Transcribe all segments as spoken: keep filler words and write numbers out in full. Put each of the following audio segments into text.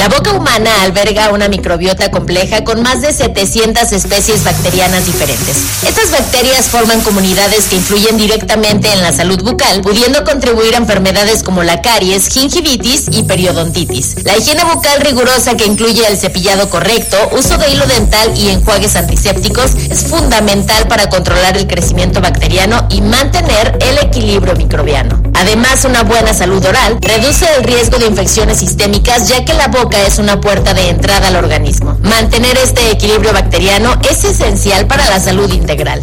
boca humana alberga una microbiota compleja con más de setecientas especies bacterianas diferentes. Estas bacterias forman comunidades que influyen directamente en la salud bucal, pudiendo contribuir a enfermedades como la caries, gingivitis y periodontitis. La higiene bucal rigurosa, que incluye el cepillado correcto, uso de hilo dental y enjuagues antisépticos, es fundamental para controlar el crecimiento bacteriano y mantener el equilibrio microbiano. Además, una buena salud oral reduce el riesgo de infecciones sistémicas, ya que la boca es una puerta de entrada al organismo. Mantener este equilibrio bacteriano es esencial para la salud integral.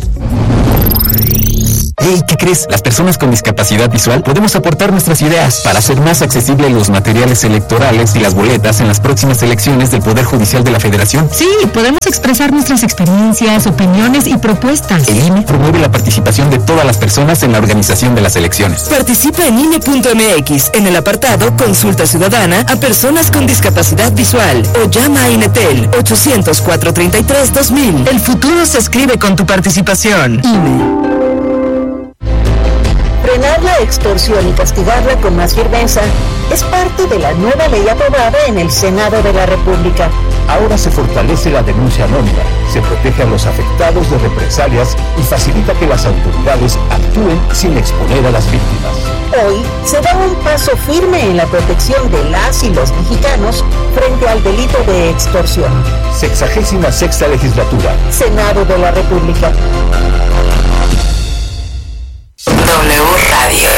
Hey, ¿qué crees? Las personas con discapacidad visual podemos aportar nuestras ideas para hacer más accesibles los materiales electorales y las boletas en las próximas elecciones del Poder Judicial de la Federación. Sí, podemos expresar nuestras experiencias, opiniones y propuestas. El I N E promueve la participación de todas las personas en la organización de las elecciones. Participa en I N E punto M X en el apartado Consulta Ciudadana a personas con discapacidad visual o llama a INETEL ochocientos, cuatrocientos treinta y tres, dos mil. El futuro se escribe con tu participación. I N E. Frenar la extorsión y castigarla con más firmeza es parte de la nueva ley aprobada en el Senado de la República. Ahora se fortalece la denuncia anónima, se protege a los afectados de represalias y facilita que las autoridades actúen sin exponer a las víctimas. Hoy se da un paso firme en la protección de las y los mexicanos frente al delito de extorsión. Sexagésima sexta legislatura. Senado de la República. W Radio.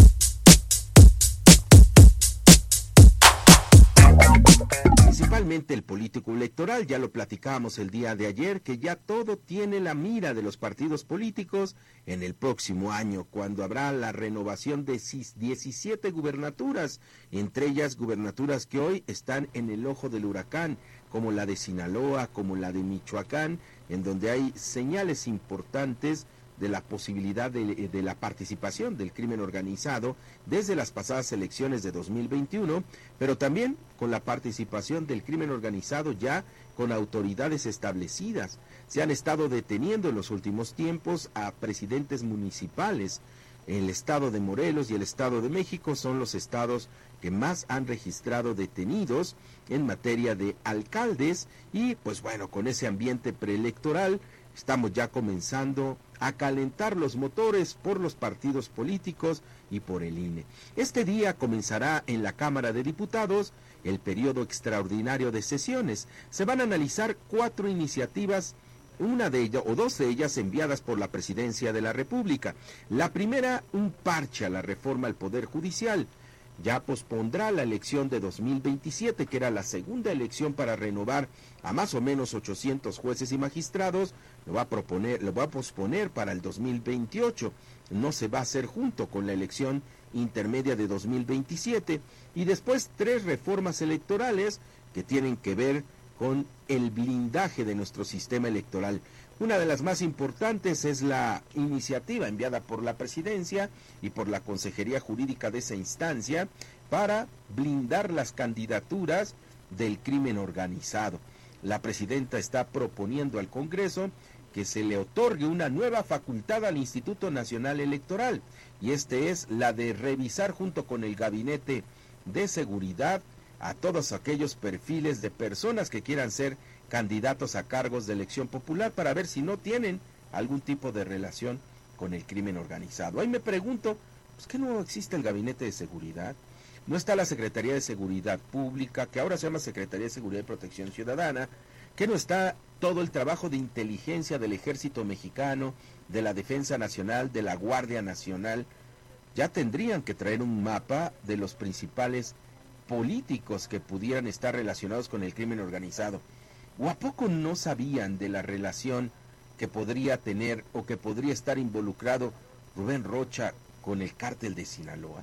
Principalmente el político electoral, ya lo platicábamos el día de ayer, que ya todo tiene la mira de los partidos políticos en el próximo año, cuando habrá la renovación de diecisiete gubernaturas, entre ellas gubernaturas que hoy están en el ojo del huracán, como la de Sinaloa, como la de Michoacán, en donde hay señales importantes de la posibilidad de, de la participación del crimen organizado desde las pasadas elecciones de dos mil veintiuno, pero también con la participación del crimen organizado ya con autoridades establecidas. Se han estado deteniendo en los últimos tiempos a presidentes municipales. El estado de Morelos y el estado de México son los estados que más han registrado detenidos en materia de alcaldes y pues bueno, con ese ambiente preelectoral estamos ya comenzando a calentar los motores por los partidos políticos y por el I N E. Este día comenzará en la Cámara de Diputados el periodo extraordinario de sesiones. Se van a analizar cuatro iniciativas, una de ellas o dos de ellas enviadas por la Presidencia de la República. La primera, un parche a la reforma al Poder Judicial. Ya pospondrá la elección de dos mil veintisiete, que era la segunda elección para renovar a más o menos ochocientos jueces y magistrados, lo va a proponer, lo va a posponer para el dos mil veintiocho. No se va a hacer junto con la elección intermedia de dos mil veintisiete. Y después tres reformas electorales que tienen que ver con el blindaje de nuestro sistema electoral. Una de las más importantes es la iniciativa enviada por la Presidencia y por la Consejería Jurídica de esa instancia para blindar las candidaturas del crimen organizado. La Presidenta está proponiendo al Congreso que se le otorgue una nueva facultad al Instituto Nacional Electoral, y este es la de revisar junto con el Gabinete de Seguridad a todos aquellos perfiles de personas que quieran ser candidatos a cargos de elección popular para ver si no tienen algún tipo de relación con el crimen organizado. Ahí me pregunto, ¿pues qué no existe el Gabinete de Seguridad? No está la Secretaría de Seguridad Pública, que ahora se llama Secretaría de Seguridad y Protección Ciudadana, que no está todo el trabajo de inteligencia del Ejército Mexicano, de la Defensa Nacional, de la Guardia Nacional. Ya tendrían que traer un mapa de los principales políticos que pudieran estar relacionados con el crimen organizado. ¿O a poco no sabían de la relación que podría tener o que podría estar involucrado Rubén Rocha con el cártel de Sinaloa?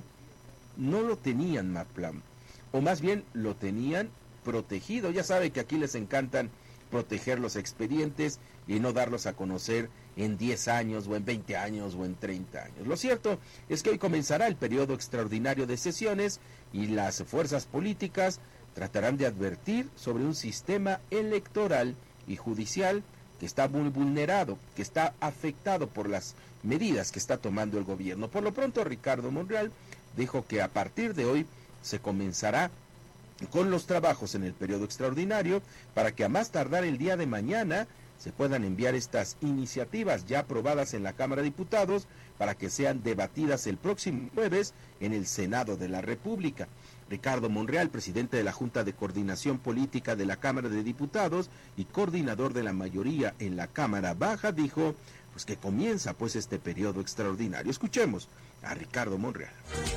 No lo tenían, Maplam, o más bien lo tenían protegido. Ya sabe que aquí les encantan proteger los expedientes y no darlos a conocer en diez años o en veinte años o en treinta años. Lo cierto es que hoy comenzará el periodo extraordinario de sesiones y las fuerzas políticas tratarán de advertir sobre un sistema electoral y judicial que está muy vulnerado, que está afectado por las medidas que está tomando el gobierno. Por lo pronto, Ricardo Monreal dijo que a partir de hoy se comenzará con los trabajos en el periodo extraordinario para que a más tardar el día de mañana se puedan enviar estas iniciativas ya aprobadas en la Cámara de Diputados para que sean debatidas el próximo jueves en el Senado de la República. Ricardo Monreal, presidente de la Junta de Coordinación Política de la Cámara de Diputados y coordinador de la mayoría en la Cámara Baja, dijo pues que comienza pues este periodo extraordinario. Escuchemos a Ricardo Monreal.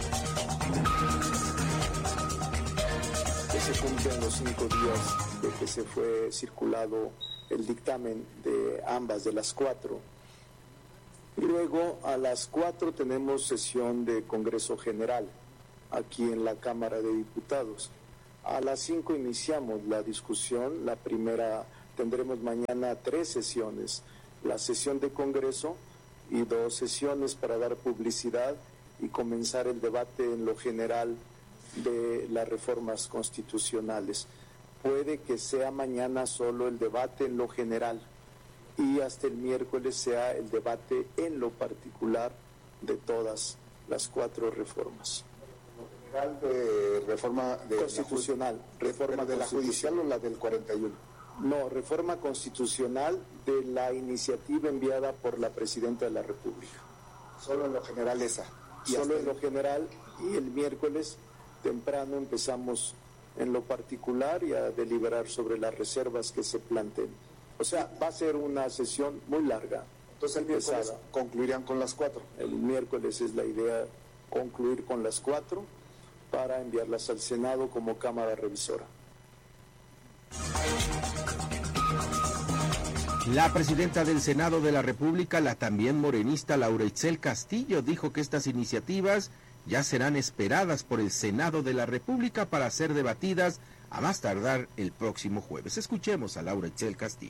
Que se cumplen los cinco días de que se fue circulado el dictamen de ambas, de las cuatro. Y luego a las cuatro tenemos sesión de Congreso General aquí en la Cámara de Diputados. A las cinco iniciamos la discusión. La primera, tendremos mañana tres sesiones, la sesión de Congreso y dos sesiones para dar publicidad y comenzar el debate en lo general de las reformas constitucionales. Puede que sea mañana solo el debate en lo general y hasta el miércoles sea el debate en lo particular de todas las cuatro reformas. General de reforma de constitucional, la, reforma de la judicial o la del cuarenta y uno. No, reforma constitucional de la iniciativa enviada por la Presidenta de la República. Solo en lo general esa. Solo en lo general, y el miércoles temprano empezamos en lo particular y a deliberar sobre las reservas que se planteen. O sea, va a ser una sesión muy larga. Entonces el miércoles concluirían con las cuatro. El miércoles es la idea concluir con las cuatro para enviarlas al Senado como Cámara Revisora. La presidenta del Senado de la República, la también morenista Laura Itzel Castillo, dijo que estas iniciativas ya serán esperadas por el Senado de la República para ser debatidas a más tardar el próximo jueves. Escuchemos a Laura Itzel Castillo.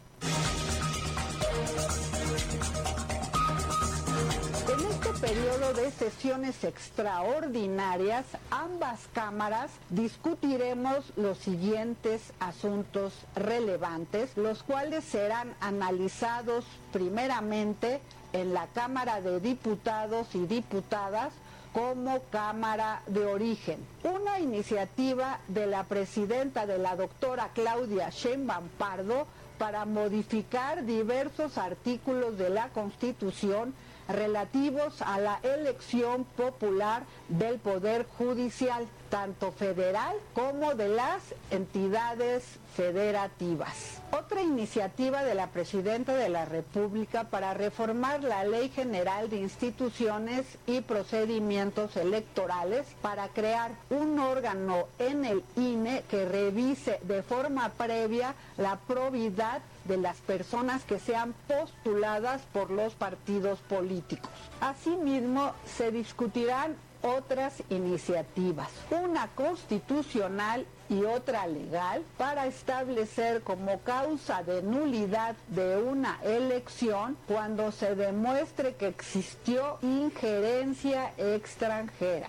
En este periodo de sesiones extraordinarias, ambas cámaras discutiremos los siguientes asuntos relevantes, los cuales serán analizados primeramente en la Cámara de Diputados y Diputadas como Cámara de Origen. Una iniciativa de la presidenta de la doctora Claudia Sheinbaum Pardo para modificar diversos artículos de la Constitución relativos a la elección popular del Poder Judicial, tanto federal como de las entidades federativas. Otra iniciativa de la Presidenta de la República para reformar la Ley General de Instituciones y Procedimientos Electorales para crear un órgano en el I N E que revise de forma previa la probidad de las personas que sean postuladas por los partidos políticos. Asimismo, se discutirán otras iniciativas, una constitucional y otra legal, para establecer como causa de nulidad de una elección cuando se demuestre que existió injerencia extranjera.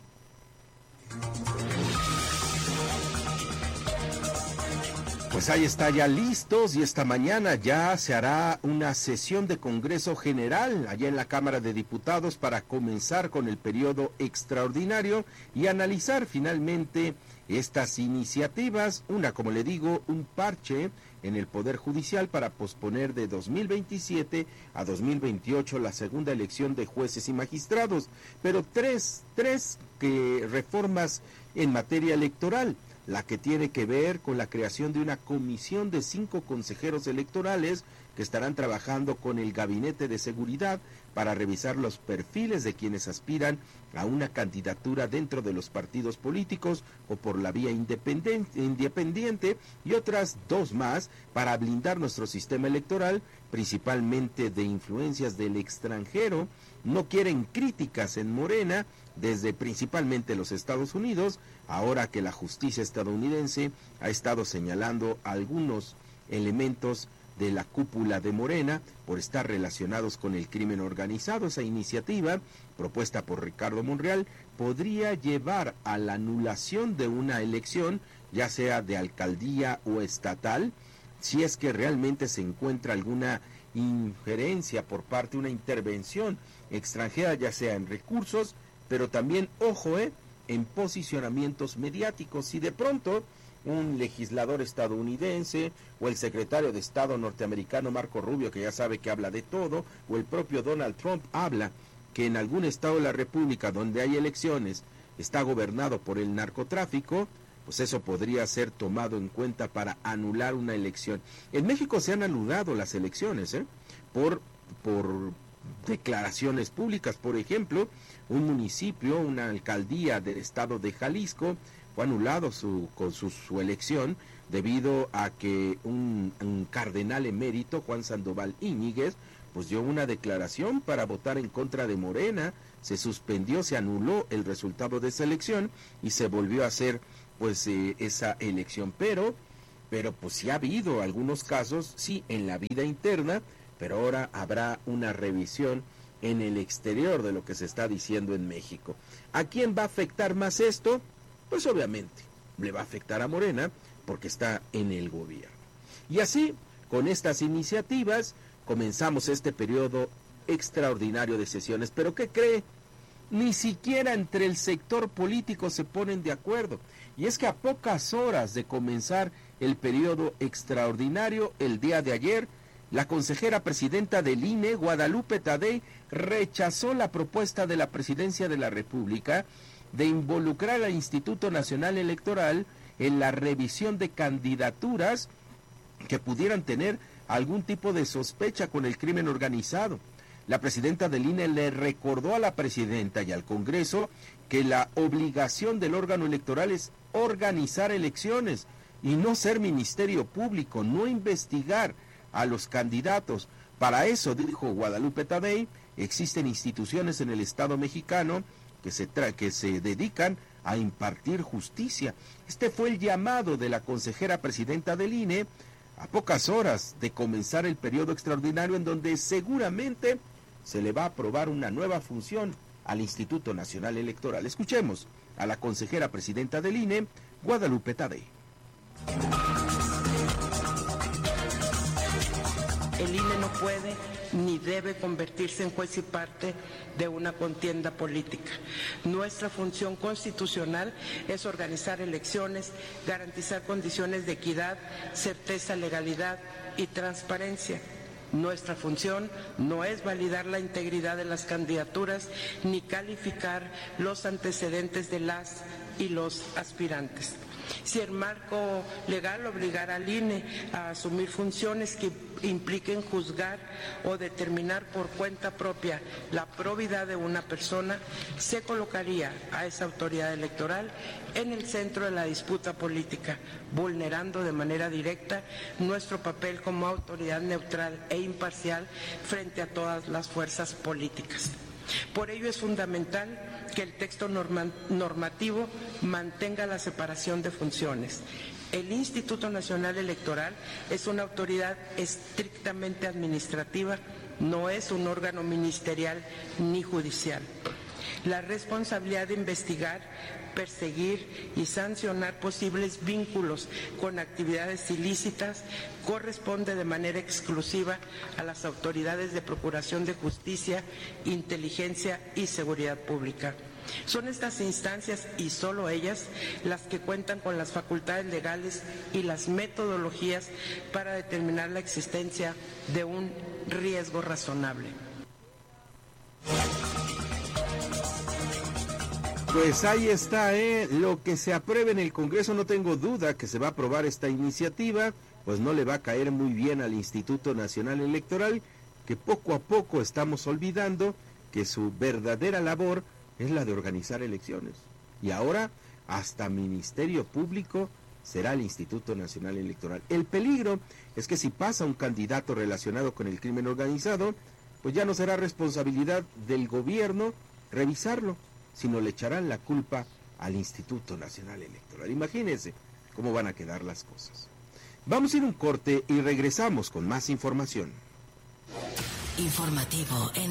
Pues ahí está, ya listos, y esta mañana ya se hará una sesión de Congreso General allá en la Cámara de Diputados para comenzar con el periodo extraordinario y analizar finalmente estas iniciativas, una, como le digo, un parche en el Poder Judicial para posponer de dos mil veintisiete a dos mil veintiocho la segunda elección de jueces y magistrados, pero tres, tres que reformas en materia electoral. La que tiene que ver con la creación de una comisión de cinco consejeros electorales que estarán trabajando con el Gabinete de Seguridad para revisar los perfiles de quienes aspiran a una candidatura dentro de los partidos políticos o por la vía independiente, independiente y otras dos más para blindar nuestro sistema electoral, principalmente de influencias del extranjero. No quieren críticas en Morena, desde principalmente los Estados Unidos, ahora que la justicia estadounidense ha estado señalando algunos elementos de la cúpula de Morena por estar relacionados con el crimen organizado. Esa iniciativa, propuesta por Ricardo Monreal, podría llevar a la anulación de una elección, ya sea de alcaldía o estatal, si es que realmente se encuentra alguna injerencia por parte, una intervención extranjera, ya sea en recursos, pero también, ojo, eh, en posicionamientos mediáticos. Si de pronto un legislador estadounidense o el secretario de Estado norteamericano Marco Rubio, que ya sabe que habla de todo, o el propio Donald Trump habla que en algún estado de la República donde hay elecciones está gobernado por el narcotráfico, pues eso podría ser tomado en cuenta para anular una elección. En México se han anulado las elecciones, ¿eh? por, por declaraciones públicas. Por ejemplo, un municipio, una alcaldía del estado de Jalisco, fue anulado su, con su, su elección debido a que un, un cardenal emérito, Juan Sandoval Íñiguez, pues dio una declaración para votar en contra de Morena. Se suspendió, se anuló el resultado de esa elección y se volvió a hacer pues eh, esa elección. Pero, pero pues sí ha habido algunos casos, sí, en la vida interna, pero ahora habrá una revisión en el exterior de lo que se está diciendo en México. ¿A quién va a afectar más esto? Pues obviamente le va a afectar a Morena porque está en el gobierno. Y así, con estas iniciativas, comenzamos este periodo extraordinario de sesiones. ¿Pero qué cree? Ni siquiera entre el sector político se ponen de acuerdo. Y es que a pocas horas de comenzar el periodo extraordinario, el día de ayer, la consejera presidenta del I N E, Guadalupe Tadei, rechazó la propuesta de la Presidencia de la República de involucrar al Instituto Nacional Electoral en la revisión de candidaturas que pudieran tener algún tipo de sospecha con el crimen organizado. La presidenta del I N E le recordó a la presidenta y al Congreso que la obligación del órgano electoral es organizar elecciones y no ser ministerio público, no investigar a los candidatos. Para eso, dijo Guadalupe Tadei, existen instituciones en el Estado mexicano que se, tra que se dedican a impartir justicia. Este fue el llamado de la consejera presidenta del I N E a pocas horas de comenzar el periodo extraordinario, en donde seguramente se le va a aprobar una nueva función al Instituto Nacional Electoral. Escuchemos a la consejera presidenta del I N E, Guadalupe Tadei. El I N E no puede ni debe convertirse en juez y parte de una contienda política. Nuestra función constitucional es organizar elecciones, garantizar condiciones de equidad, certeza, legalidad y transparencia. Nuestra función no es validar la integridad de las candidaturas ni calificar los antecedentes de las y los aspirantes. Si el marco legal obligara al I N E a asumir funciones que impliquen juzgar o determinar por cuenta propia la probidad de una persona, se colocaría a esa autoridad electoral en el centro de la disputa política, vulnerando de manera directa nuestro papel como autoridad neutral e imparcial frente a todas las fuerzas políticas. Por ello es fundamental que el texto norma, normativo mantenga la separación de funciones. El Instituto Nacional Electoral es una autoridad estrictamente administrativa, no es un órgano ministerial ni judicial. La responsabilidad de investigar, perseguir y sancionar posibles vínculos con actividades ilícitas corresponde de manera exclusiva a las autoridades de Procuración de Justicia, Inteligencia y Seguridad Pública. Son estas instancias y solo ellas las que cuentan con las facultades legales y las metodologías para determinar la existencia de un riesgo razonable. Pues ahí está, ¿eh? Lo que se apruebe en el Congreso, no tengo duda que se va a aprobar esta iniciativa, pues no le va a caer muy bien al Instituto Nacional Electoral, que poco a poco estamos olvidando que su verdadera labor es la de organizar elecciones. Y ahora hasta Ministerio Público será el Instituto Nacional Electoral. El peligro es que si pasa un candidato relacionado con el crimen organizado, pues ya no será responsabilidad del gobierno revisarlo, sino le echarán la culpa al Instituto Nacional Electoral. Imagínense cómo van a quedar las cosas. Vamos a ir a un corte y regresamos con más información. Informativo en